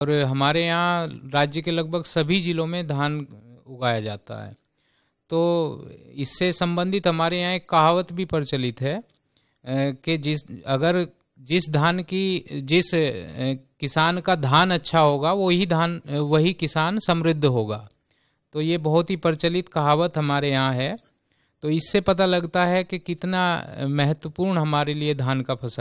और हमारे यहाँ राज्य के लगभग सभी जिलों में धान उगाया जाता है। तो इससे संबंधित हमारे यहाँ एक कहावत भी प्रचलित है कि जिस किसान का धान अच्छा होगा वही किसान समृद्ध होगा। तो ये बहुत ही प्रचलित कहावत हमारे यहाँ है। तो इससे पता लगता है कि कितना महत्वपूर्ण हमारे लिए धान का फसल